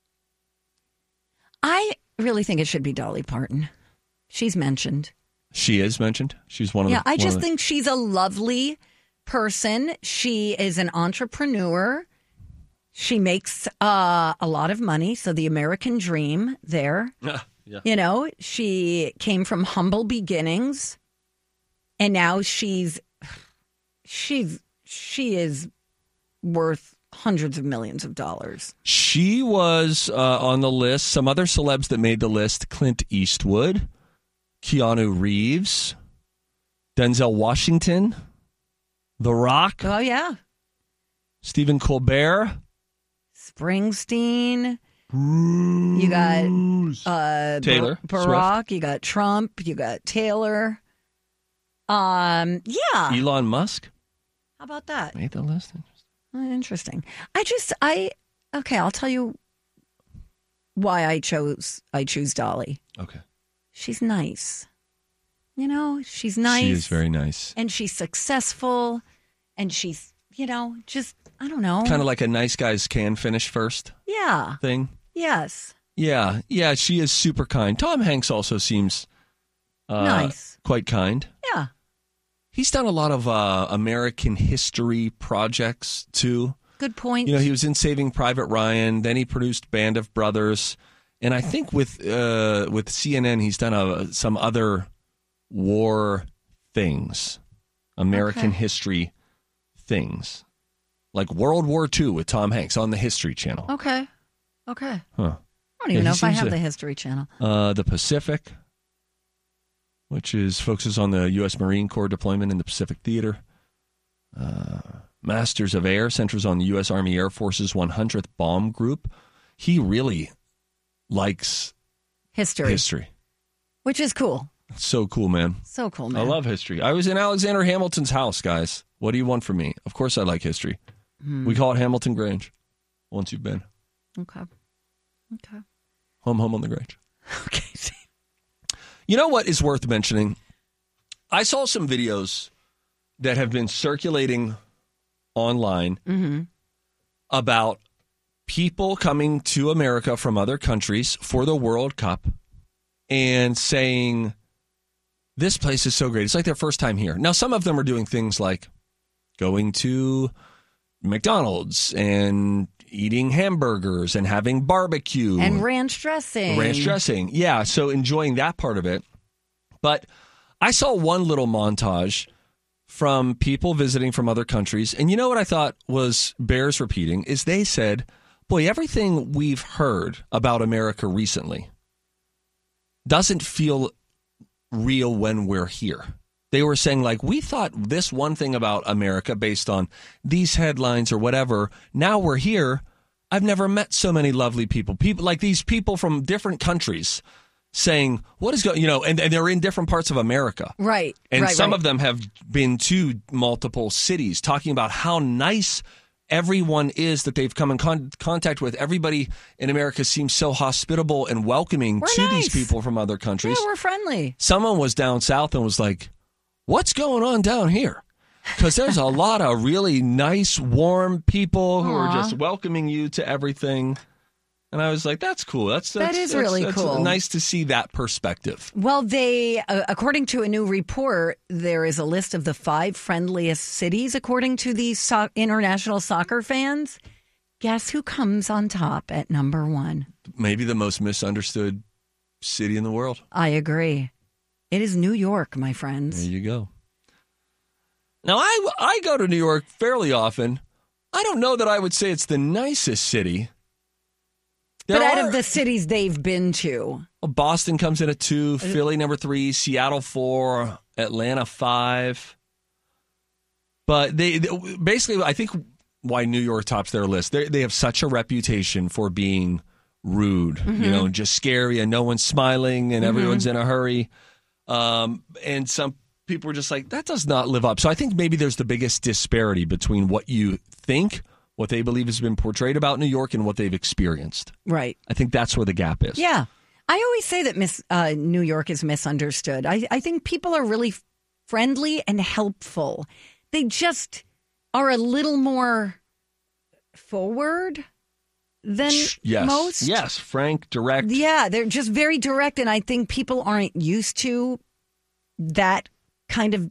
I really think it should be Dolly Parton. She's mentioned. She is mentioned. She's one of yeah, the. Yeah, I one just of the... think she's a lovely person. She is an entrepreneur. She makes uh, a lot of money. So the American dream there. Ah, yeah. You know, she came from humble beginnings, and now she's she's she is worth hundreds of millions of dollars. She was uh, on the list. Some other celebs that made the list: Clint Eastwood, Keanu Reeves, Denzel Washington, The Rock. Oh, yeah. Stephen Colbert. Springsteen. You got uh, Taylor Barack. Swift. You got Trump. You got Taylor. Um, yeah. Elon Musk. How about that? Made the list. Interesting. I just, I, okay, I'll tell you why I chose, I choose Dolly. Okay. She's nice. You know, she's nice. She is very nice. And she's successful. And she's, you know, just, I don't know. Kind of like a nice guys can finish first. Yeah. Thing. Yes. Yeah. Yeah. She is super kind. Tom Hanks also seems uh, nice. Quite kind. Yeah. He's done a lot of uh, American history projects, too. Good point. You know, he was in Saving Private Ryan. Then he produced Band of Brothers. And I think with uh, with C N N, he's done a, some other war things, American okay. history things, like World War Two with Tom Hanks on the History Channel. Okay. Okay. Huh. I don't even yeah, know if I have to, the History Channel. Uh, the Pacific, which is focuses on the U S Marine Corps deployment in the Pacific Theater. Uh, Masters of Air centers on the U S Army Air Force's one hundredth Bomb Group. He really likes history. History. Which is cool. It's so cool, man. So cool, man. I love history. I was in Alexander Hamilton's house, guys. What do you want from me? Of course I like history. Hmm. We call it Hamilton Grange once you've been. Okay. Okay. Home, home on the Grange. Okay. You know what is worth mentioning? I saw some videos that have been circulating online Mm-hmm. about people coming to America from other countries for the World Cup and saying, this place is so great. It's like their first time here. Now, some of them are doing things like going to McDonald's and eating hamburgers and having barbecue. And ranch dressing. Ranch dressing. Yeah, so enjoying that part of it. But I saw one little montage from people visiting from other countries. And you know what I thought was bears repeating is they said, boy, everything we've heard about America recently doesn't feel real when we're here. They were saying, like, we thought this one thing about America based on these headlines or whatever. Now we're here. I've never met so many lovely people. People like these people from different countries saying, what is going, you know, and, and they're in different parts of America. Right. And right, some right. of them have been to multiple cities talking about how nice everyone is that they've come in con- contact with. Everybody in America seems so hospitable and welcoming We're to nice. these people from other countries. Yeah, we're friendly. Someone was down south and was like, what's going on down here? Because there's a lot of really nice, warm people who Aww. are just welcoming you to everything. And I was like, that's cool. That's, That that's is that's, really that's cool. Nice to see that perspective. Well, they, uh, according to a new report, there is a list of the five friendliest cities, according to these so- international soccer fans. Guess who comes on top at number one? Maybe the most misunderstood city in the world. I agree. It is New York, my friends. There you go. Now, I, I go to New York fairly often. I don't know that I would say it's the nicest city. There But out are- of the cities they've been to, Well, Boston comes in at two, Philly number three, Seattle four, Atlanta five. But they, they basically, I think why New York tops their list, they they have such a reputation for being rude, Mhm. you know, just scary, and no one's smiling, and Mhm. everyone's in a hurry. Um, and some people are just like, that does not live up. So I think maybe there's the biggest disparity between what you think, what they believe has been portrayed about New York, and what they've experienced. right? I think that's where the gap is. Yeah. I always say that Miss uh, New York is misunderstood. I, I think people are really friendly and helpful. They just are a little more forward than Yes. most. Yes. Frank, direct. Yeah, they're just very direct, and I think people aren't used to that kind of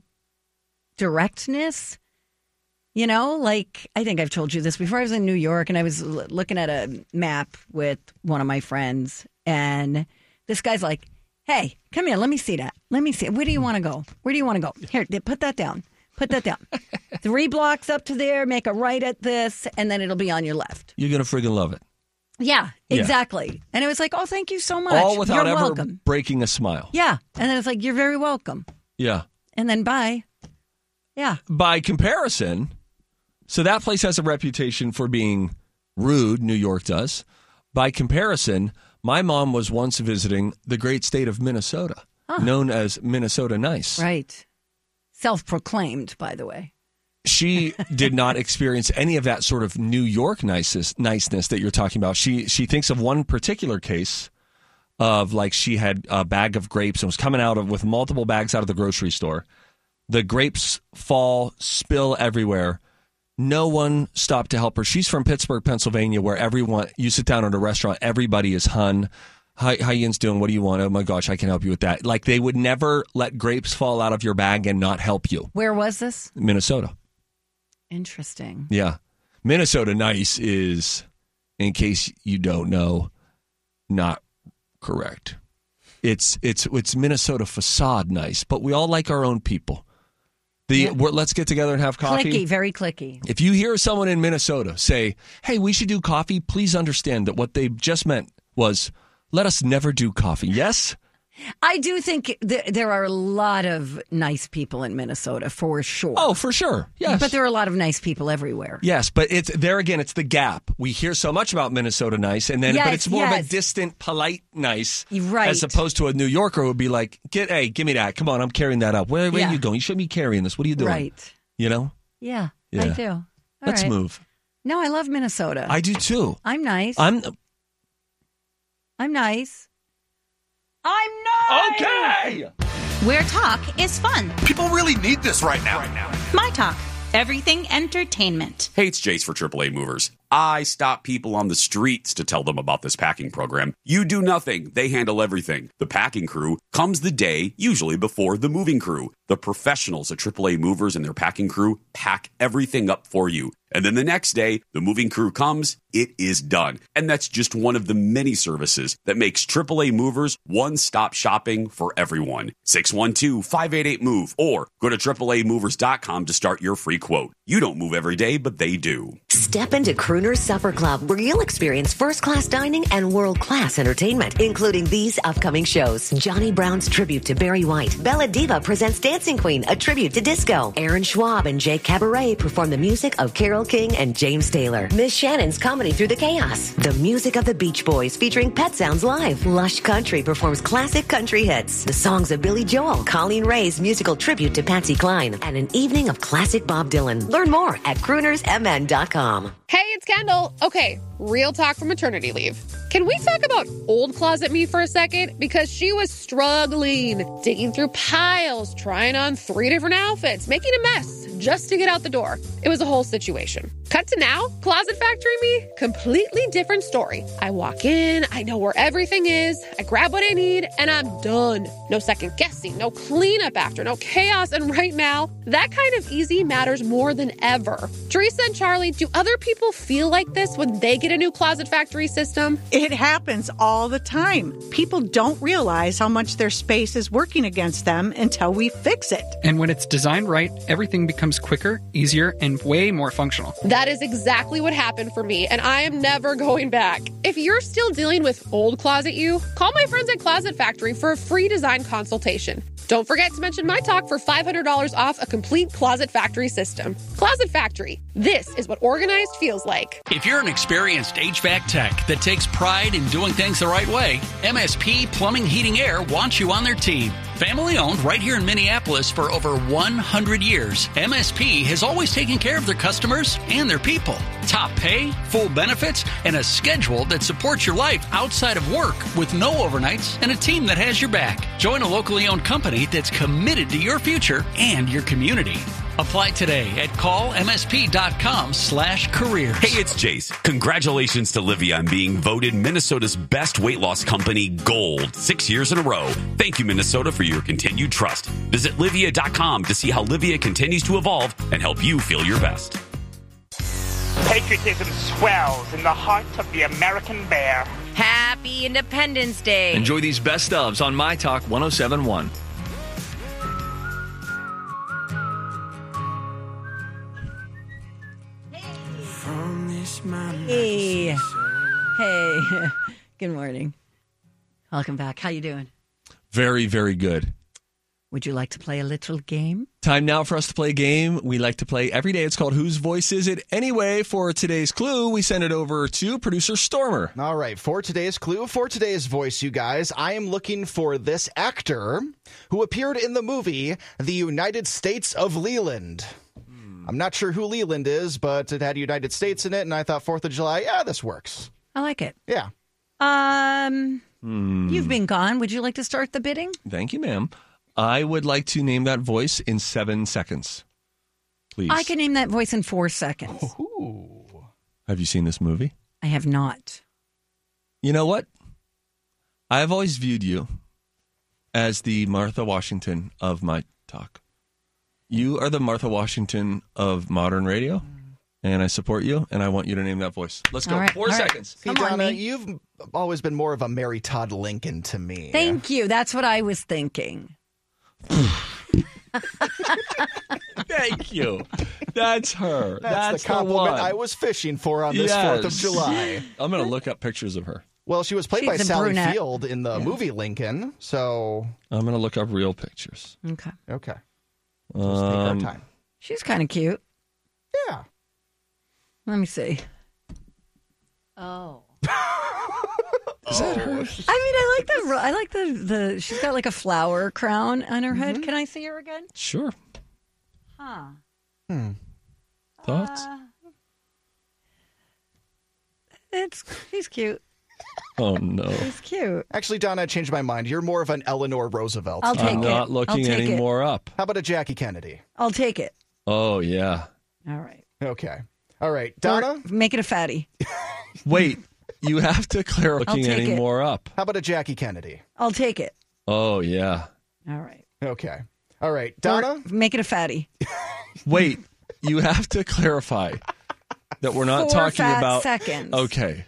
directness. You know, like, I think I've told you this before. I was in New York, and I was l- looking at a map with one of my friends, and this guy's like, hey, come here, let me see that. Let me see. Where do you want to go? Where do you want to go? Here, put that down. Put that down. Three blocks up to there, make a right at this, and then it'll be on your left. You're going to friggin' love it. Yeah, Yeah. exactly. And it was like, oh, thank you so much. All without You're ever welcome. breaking a smile. Yeah. And then it's like, you're very welcome. Yeah. And then bye. Yeah. By comparison, so that place has a reputation for being rude, New York does. By comparison, my mom was once visiting the great state of Minnesota, Huh. known as Minnesota Nice. Right. Self-proclaimed, by the way. She did not experience any of that sort of New York niceness, niceness that you're talking about. She she thinks of one particular case of like she had a bag of grapes and was coming out of with multiple bags out of the grocery store. The grapes fall, spill everywhere. No one stopped to help her. She's from Pittsburgh, Pennsylvania, where everyone, you sit down at a restaurant, everybody is hun. Hi, how yin's doing? What do you want? Oh my gosh, I can help you with that. Like they would never let grapes fall out of your bag and not help you. Where was this? Minnesota. Interesting. Yeah. Minnesota Nice is, in case you don't know, not correct. It's it's it's Minnesota facade nice, but we all like our own people. The Yeah. we're, let's get together and have coffee. Clicky, very clicky. If you hear someone in Minnesota say, hey, we should do coffee, please understand that what they just meant was, let us never do coffee. Yes? I do think th- there are a lot of nice people in Minnesota, for sure. Oh, for sure. Yes. But there are a lot of nice people everywhere. Yes, but it's there again, it's the gap. We hear so much about Minnesota nice, and then Yes, but it's more yes. of a distant, polite nice. Right. As opposed to a New Yorker who would be like, Get hey, give me that. Come on, I'm carrying that up. Where, where Yeah. are you going? You shouldn't be carrying this. What are you doing? Right. You know? Yeah, Yeah. I do. All Let's right. move. No, I love Minnesota. I do too. I'm nice. I'm I'm nice. I'm nice. Okay. Where talk is fun. People really need this right now. My Talk. Everything entertainment. Hey, it's Jace for triple A Movers. I stop people on the streets to tell them about this packing program. You do nothing. They handle everything. The packing crew comes the day, usually before the moving crew. The professionals at triple A Movers and their packing crew pack everything up for you. And then the next day, the moving crew comes, it is done. And that's just one of the many services that makes triple A Movers one-stop shopping for everyone. six one two, five eight eight, MOVE or go to triple A movers dot com to start your free quote. You don't move every day, but they do. Step into Crooner's Supper Club, where you'll experience first-class dining and world-class entertainment, including these upcoming shows. Johnny Brown's tribute to Barry White. Bella Diva presents Dancing Queen, a tribute to disco. Aaron Schwab and Jake Cabaret perform the music of Carole King and James Taylor. Miss Shannon's Comedy Through the Chaos. The music of the Beach Boys featuring Pet Sounds Live. Lush Country performs classic country hits. The songs of Billy Joel. Colleen Ray's musical tribute to Patsy Cline. And an evening of classic Bob Dylan. Learn more at crooners m n dot com. Hey, it's Kendall. Okay, real talk from maternity leave. Can we talk about old closet me for a second? Because she was struggling, digging through piles, trying on three different outfits, making a mess just to get out the door. It was a whole situation. Cut to now, Closet Factory me, completely different story. I walk in, I know where everything is, I grab what I need, and I'm done. No second guessing, no cleanup after, no chaos, and right now, that kind of easy matters more than ever. Teresa and Charlie, do other people feel like this when they get a new Closet Factory system? It happens all the time. People don't realize how much their space is working against them until we fix it. And when it's designed right, everything becomes quicker, easier, and way more functional. That is exactly what happened for me, and I am never going back. If you're still dealing with old closet you, call my friends at Closet Factory for a free design consultation. Don't forget to mention my talk for five hundred dollars off a complete Closet Factory system. Closet Factory. This is what organized feels like. If you're an experienced H V A C tech that takes pride in doing things the right way, M S P Plumbing, Heating, Air wants you on their team. Family owned right here in Minneapolis for over one hundred years, M S P has always taken care of their customers and their people. Top pay, full benefits, and a schedule that supports your life outside of work with no overnights and a team that has your back. Join a locally owned company that's committed to your future and your community. Apply today at call m s p dot com slash careers. Hey, it's Jace. Congratulations to Livia on being voted Minnesota's best weight loss company Gold six years in a row. Thank you, Minnesota, for your continued trust. Visit livia dot com to see how Livia continues to evolve and help you feel your best. Patriotism swells in the heart of the American bear. Happy Independence Day. Enjoy these best ofs on My Talk one oh seven point one. Hey. Hey. Good morning. Welcome back. How you doing? Very, very good. Would you like to play a little game? Time now for us to play a game we like to play every day. It's called Whose Voice Is It? Anyway, for today's clue, we send it over to producer Stormer. All right, for today's clue, for today's voice, you guys, I am looking for this actor who appeared in the movie The United States of Leland. I'm not sure who Leland is, but it had United States in it, and I thought fourth of July, yeah, this works. I like it. Yeah. Um, Hmm. You've been gone. Would you like to start the bidding? Thank you, ma'am. I would like to name that voice in seven seconds. Please. I can name that voice in four seconds. Ooh. Have you seen this movie? I have not. You know what? I've always viewed you as the Martha Washington of my talk. You are the Martha Washington of modern radio, and I support you, and I want you to name that voice. Let's go. All right, Four all right. seconds. See, Donna, you've always been more of a Mary Todd Lincoln to me. Thank you. That's what I was thinking. Thank you. That's her. That's, That's the compliment one. I was fishing for on this Yes. fourth of July. I'm going to look up pictures of her. Well, she was played She's by the Sally brunette. Field in the Yeah. movie Lincoln. So I'm going to look up real pictures. Okay. Okay. Let's take our Um, time. She's kind of cute. Yeah. Let me see. Oh. Is that her? I mean, I like the. I like the. The. She's got like a flower crown on her head. Can I see her again? Sure. Huh. Hmm. Thoughts? Uh, it's. She's cute. Oh, no. She's cute. Actually, Donna, I changed my mind. You're more of an Eleanor Roosevelt. I'll take I'm it. not looking I'll take any it. more up. How about a Jackie Kennedy? I'll take it. Oh, yeah. All right. Okay. All right. Donna? Or make it a fatty. Wait, you have to clarify I'll take any it. more up. How about a Jackie Kennedy? I'll take it. Oh, yeah. All right. Okay. All right. Donna? Or make it a fatty. Wait, you have to clarify that we're not Four talking fat about. seconds. Okay.